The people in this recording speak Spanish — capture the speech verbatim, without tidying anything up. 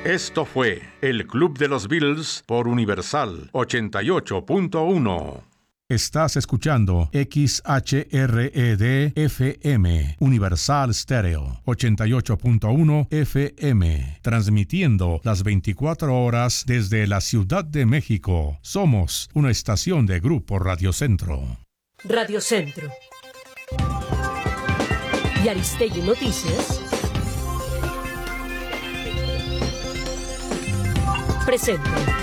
Esto fue El Club de los Beatles por Universal ochenta y ocho punto uno. Estás escuchando X H R E D F M, Universal Stereo, ochenta y ocho punto uno F M, transmitiendo las veinticuatro horas desde la Ciudad de México. Somos una estación de Grupo Radio Centro. Radio Centro y Aristegui Noticias presentan